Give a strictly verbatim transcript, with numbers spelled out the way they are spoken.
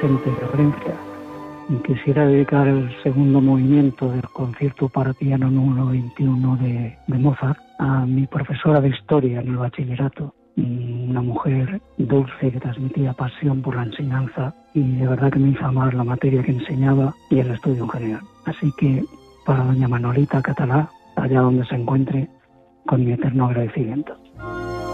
Vicente de Orencia. Y quisiera dedicar el segundo movimiento del concierto para piano número veintiuno de, de Mozart a mi profesora de historia en el bachillerato, una mujer dulce que transmitía pasión por la enseñanza y de verdad que me hizo amar la materia que enseñaba y el estudio en general. Así que para doña Manolita Catalá, allá donde se encuentre, con mi eterno agradecimiento.